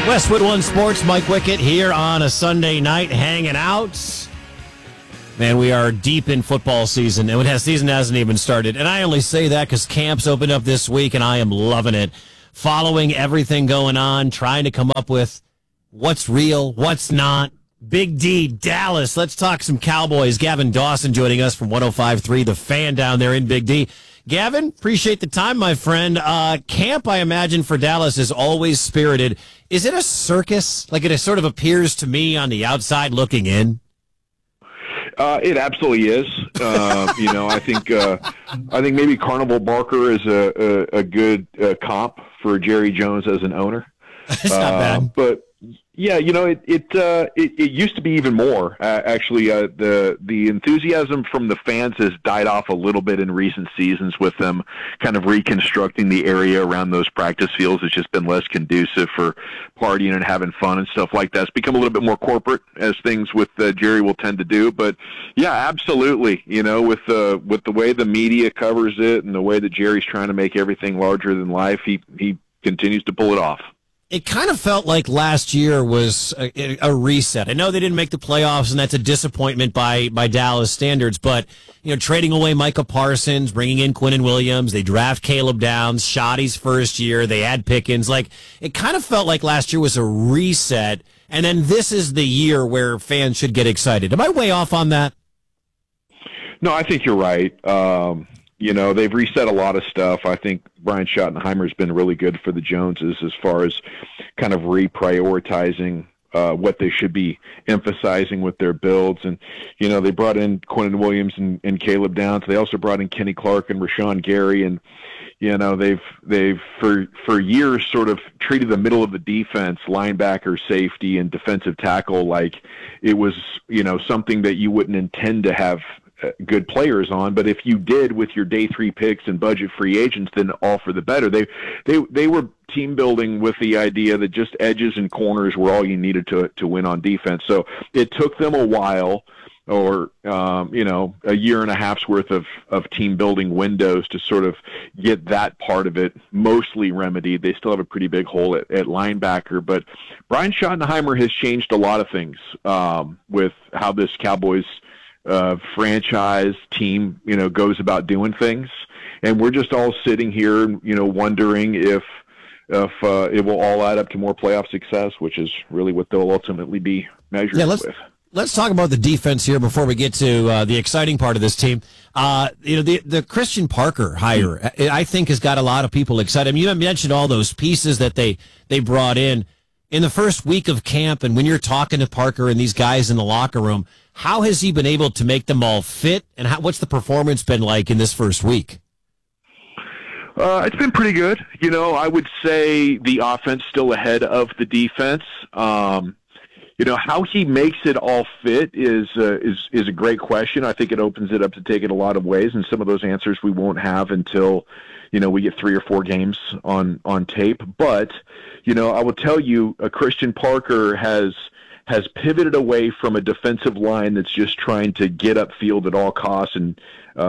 Westwood One Sports, Mike Wickett here on a Sunday night hanging out. Man, we are deep in football season, and the season hasn't even started. And I only say that because camps opened up this week, and I am loving it. Following everything going on, trying to come up with what's real, what's not. Big D, Dallas. Let's talk some Cowboys. Gavin Dawson joining us from 105.3, The Fan down there in Big D. Gavin, appreciate the time, my friend. Camp, I imagine, for Dallas is always spirited. Is it a circus? Like it sort of appears to me on the outside looking in? It absolutely is. I think maybe Carnival Barker is a good comp for Jerry Jones as an owner. It's not bad. But yeah, it used to be even more. Actually, the enthusiasm from the fans has died off a little bit in recent seasons with them kind of reconstructing the area around those practice fields. It's just been less conducive for partying and having fun and stuff like that. It's become a little bit more corporate, as things with Jerry will tend to do. But yeah, absolutely. With the way the media covers it and the way that Jerry's trying to make everything larger than life, he continues to pull it off. It kind of felt like last year was a reset. I know they didn't make the playoffs, and that's a disappointment by Dallas standards. But trading away Micah Parsons, bringing in Quinnen Williams, they draft Caleb Downs, Shoddy's first year, they add Pickens. Like it kind of felt like last year was a reset, and then this is the year where fans should get excited. Am I way off on that? No, I think you're right. They've reset a lot of stuff. I think Brian Schottenheimer's been really good for the Joneses as far as kind of reprioritizing what they should be emphasizing with their builds. And, they brought in Quinnen Williams and Caleb Downs. They also brought in Kenny Clark and Rashawn Gary. And, they've for years sort of treated the middle of the defense, linebacker, safety, and defensive tackle like it was, something that you wouldn't intend to have good players on, but if you did with your day 3 picks and budget free agents, then all for the better. They were team building with the idea that just edges and corners were all you needed to win on defense. So it took them a while, or a year and a half's worth of team building windows to sort of get that part of it mostly remedied. They still have a pretty big hole at linebacker, but Brian Schottenheimer has changed a lot of things with how this Cowboys franchise team, goes about doing things. And we're just all sitting here, wondering if it will all add up to more playoff success, which is really what they'll ultimately be measured with. Let's talk about the defense here before we get to the exciting part of this team. The Christian Parker hire, I think, has got a lot of people excited. I mean, you mentioned all those pieces that they brought in the first week of camp, and when you're talking to Parker and these guys in the locker room, how has he been able to make them all fit, and what's the performance been like in this first week? It's been pretty good. I would say the offense still ahead of the defense. How he makes it all fit is a great question. I think it opens it up to take it a lot of ways, and some of those answers we won't have until we get 3 or 4 games on tape. But I will tell you, Christian Parker has pivoted away from a defensive line that's just trying to get upfield at all costs and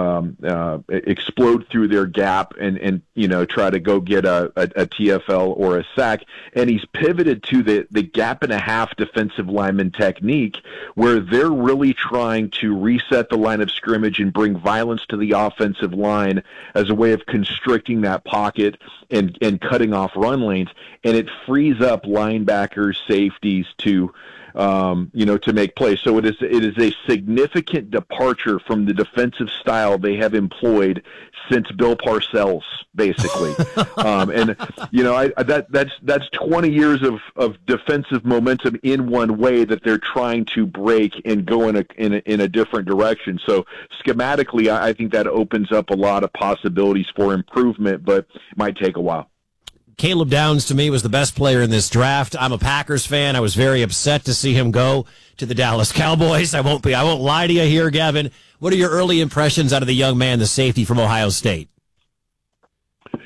explode through their gap and try to go get a TFL or a sack. And he's pivoted to the gap and a half defensive lineman technique, where they're really trying to reset the line of scrimmage and bring violence to the offensive line as a way of constricting that pocket and cutting off run lanes. And it frees up linebackers, safeties to make plays. So it is a significant departure from the defensive style they have employed since Bill Parcells, basically. That's 20 years of defensive momentum in one way that they're trying to break and go in a different direction. So schematically, I think that opens up a lot of possibilities for improvement, but it might take a while. Caleb Downs, to me, was the best player in this draft. I'm a Packers fan. I was very upset to see him go to the Dallas Cowboys. I won't lie to you here, Gavin. What are your early impressions out of the young man, the safety from Ohio State?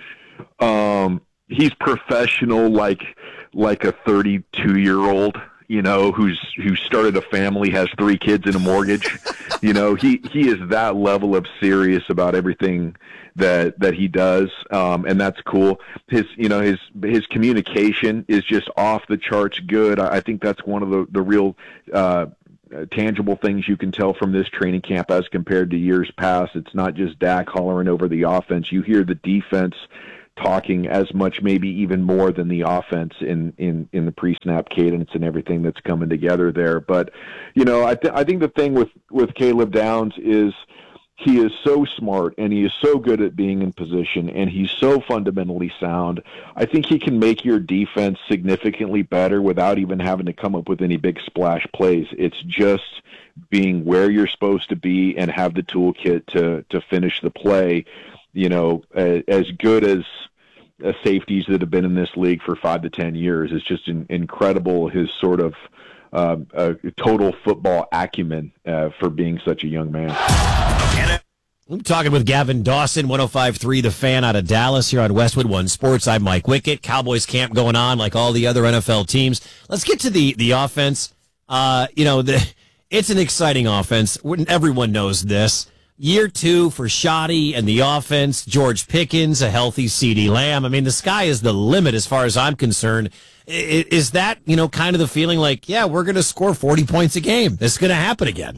He's professional, like a 32-year-old. who started a family, has 3 kids and a mortgage. He is that level of serious about everything that he does, and that's cool. His communication is just off the charts good. I think that's one of the real tangible things you can tell from this training camp as compared to years past. It's not just Dak hollering over the offense. You hear the defense talking as much, maybe even more than the offense in the pre-snap cadence and everything that's coming together there. But, I think the thing with Caleb Downs is he is so smart and he is so good at being in position and he's so fundamentally sound. I think he can make your defense significantly better without even having to come up with any big splash plays. It's just being where you're supposed to be and have the toolkit to finish the play. As good as safeties that have been in this league for 5 to 10 years. It's just incredible his sort of total football acumen for being such a young man. I'm talking with Gavin Dawson, 105.3 The Fan out of Dallas here on Westwood One Sports. I'm Mike Wickett. Cowboys camp going on like all the other NFL teams. Let's get to the offense. It's an exciting offense. Everyone knows this. Year 2 for Shoddy and the offense, George Pickens, a healthy CeeDee Lamb. I mean, the sky is the limit as far as I'm concerned. Is that, kind of the feeling like, yeah, we're going to score 40 points a game? This is going to happen again.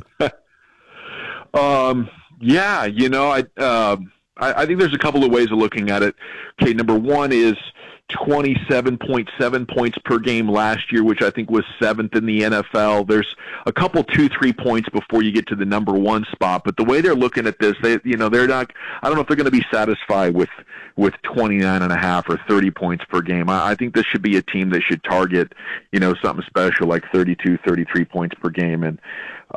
Yeah, I think there's a couple of ways of looking at it. Okay, number one is 27.7 points per game last year, which I think was 7th in the NFL. There's a couple 2-3 points before you get to the number 1 spot. But the way they're looking at this, they're not. I don't know if they're going to be satisfied with 29.5 or 30 points per game. I think this should be a team that should target, something special like 32, 33 points per game. And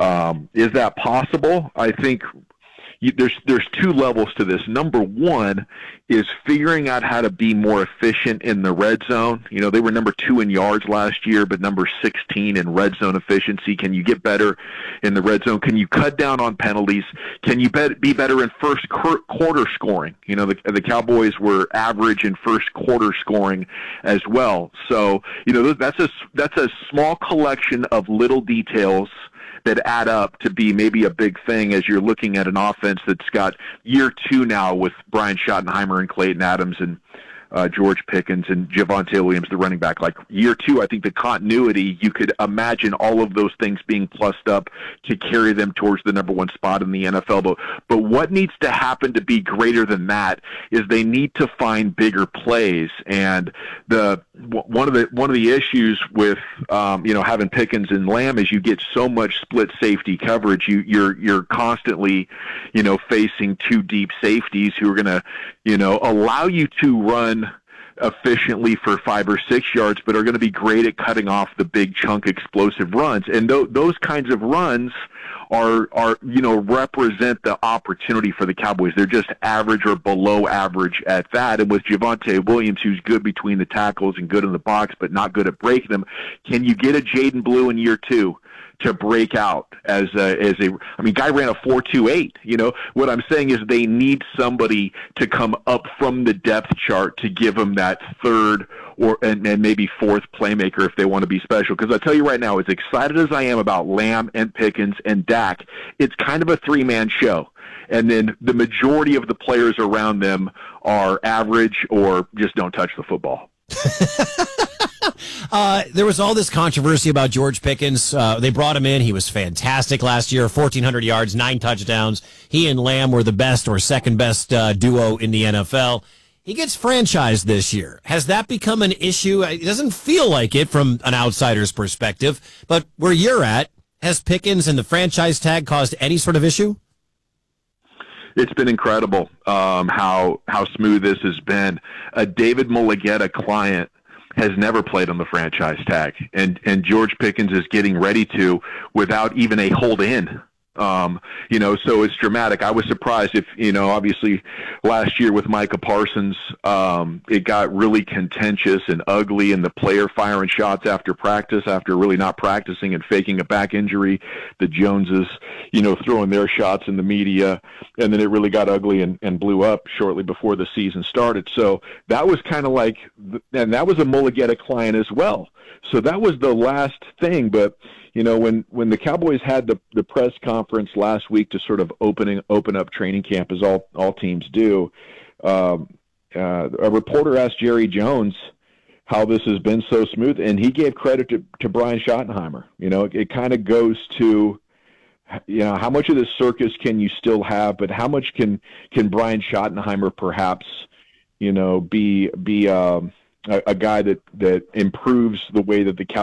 is that possible? I think there's 2 levels to this. Number 1 is figuring out how to be more efficient in the red zone. They were number 2 in yards last year, but number 16 in red zone efficiency. Can you get better in the red zone? Can you cut down on penalties? Can you be better in first quarter scoring? The Cowboys were average in first quarter scoring as well. So, that's a small collection of little details that add up to be maybe a big thing as you're looking at an offense that's got year 2 now with Brian Schottenheimer and Clayton Adams and George Pickens and Javonte Williams, the running back. Like year 2, I think the continuity, you could imagine all of those things being plussed up to carry them towards the number 1 spot in the NFL. But what needs to happen to be greater than that is they need to find bigger plays. And one of the issues with having Pickens and Lamb is you get so much split safety coverage. You're constantly facing 2 deep safeties who are going to allow you to run efficiently for 5 or 6 yards, but are going to be great at cutting off the big chunk explosive runs. And those kinds of runs are represent the opportunity for the Cowboys. They're just average or below average at that. And with Javonte Williams, who's good between the tackles and good in the box, but not good at breaking them, can you get a Jaden Blue in year 2 to break out guy ran a 4.28. What I'm saying is they need somebody to come up from the depth chart to give them that third and maybe 4th playmaker if they want to be special. Because I tell you right now, as excited as I am about Lamb and Pickens and Dak, it's kind of a 3-man show. And then the majority of the players around them are average or just don't touch the football. There was all this controversy about George Pickens. They brought him in. He was fantastic last year, 1,400 yards, 9 touchdowns. He and Lamb were the best or second best duo in the NFL. He gets franchised this year. Has that become an issue? It doesn't feel like it from an outsider's perspective, but where you're at, has Pickens and the franchise tag caused any sort of issue? It's been incredible how smooth this has been. A David Mulligetta client has never played on the franchise tag, and George Pickens is getting ready to without even a hold in. So it's dramatic. I was surprised if, obviously last year with Micah Parsons, it got really contentious and ugly, and the player firing shots after practice, after really not practicing and faking a back injury. The Joneses, throwing their shots in the media, and then it really got ugly and blew up shortly before the season started. So that was kind of like, and that was a Mulugeta client as well. So that was the last thing. But when the Cowboys had the press conference last week to sort of open up training camp, as all teams do, a reporter asked Jerry Jones how this has been so smooth, and he gave credit to Brian Schottenheimer. It kind of goes to, how much of this circus can you still have, but how much can Brian Schottenheimer perhaps, be a guy that improves the way that the Cowboys